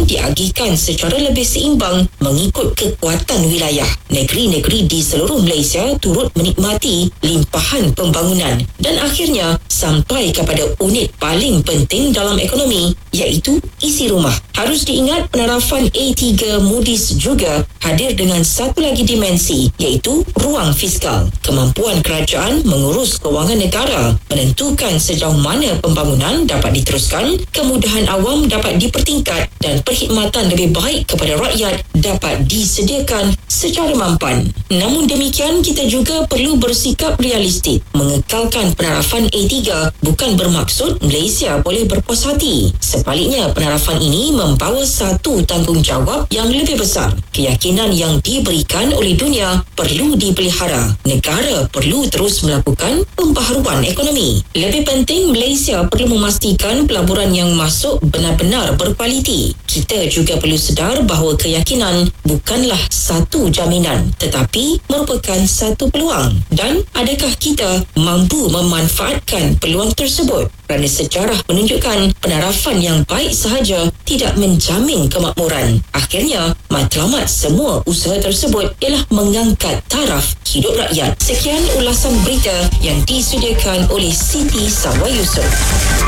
diagihkan secara lebih seimbang mengikut kekuatan wilayah. Negeri-negeri di seluruh Malaysia turut menikmati limpahan pembangunan dan akhirnya sampai kepada unit paling penting dalam ekonomi, iaitu isi rumah. Harus diingat penerapan A3 Moody's juga hadir dengan satu lagi dimensi, iaitu ruang fiskal. Kemampuan kerajaan mengurus kewangan negara, menentukan sejauh mana pembangunan dapat diteruskan, kemudahan awam dapat dipertingkat dan perkhidmatan lebih baik kepada rakyat dapat disediakan secara mampan. Namun demikian, kita juga perlu bersikap realistik. Mengekalkan penerapan A3 bukan bermaksud Malaysia boleh berpuas hati. Sebaliknya, penerapan ini membawa satu tanggungjawab yang lebih besar. Keyakinan yang diberikan oleh dunia perlu dipelihara. Negara perlu terus melakukan pembaharuan ekonomi. Lebih penting, Malaysia perlu memastikan pelaburan yang masuk benar-benar berkualiti. Kita juga perlu sedar bahawa keyakinan bukanlah satu jaminan, tetapi merupakan satu peluang. Dan adakah kita mampu memanfaatkan peluang tersebut? Kerana sejarah menunjukkan penerapan yang baik sahaja tidak menjamin kemakmuran. Akhirnya, matlamat semua usaha tersebut ialah mengangkat taraf hidup rakyat. Sekian ulasan berita yang disediakan oleh Siti Sawa Yusof.